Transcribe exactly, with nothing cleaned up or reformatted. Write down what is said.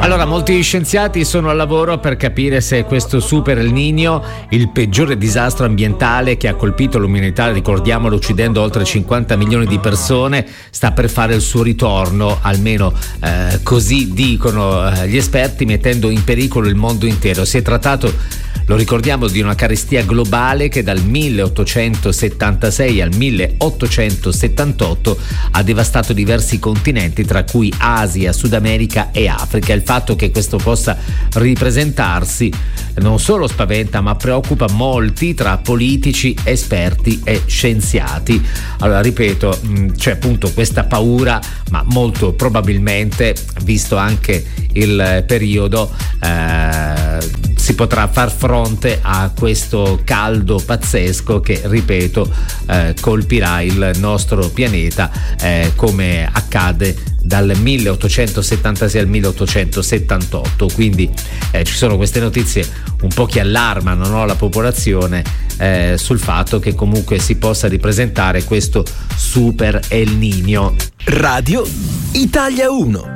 Allora, molti scienziati sono al lavoro per capire se questo super El Niño, il peggiore disastro ambientale che ha colpito l'umanità, ricordiamolo, uccidendo oltre cinquanta milioni di persone, sta per fare il suo ritorno, almeno eh, così dicono eh, gli esperti, mettendo in pericolo il mondo intero. Si è trattato, lo ricordiamo, di una carestia globale che dal milleottocentosettantasei al milleottocentosettantotto ha devastato diversi continenti, tra cui Asia, Sud America e Africa. Il fatto che questo possa ripresentarsi non solo spaventa, ma preoccupa molti tra politici, esperti e scienziati. Allora, ripeto, c'è appunto questa paura, ma molto probabilmente, visto anche il periodo, eh, si potrà far fronte a questo caldo pazzesco che, ripeto, eh, colpirà il nostro pianeta, eh, come accade dal milleottocentosettantasei al milleottocentosettantotto. Quindi eh, ci sono queste notizie un po' che allarmano, no, la popolazione eh, sul fatto che comunque si possa ripresentare questo super El Niño. Radio Italia uno.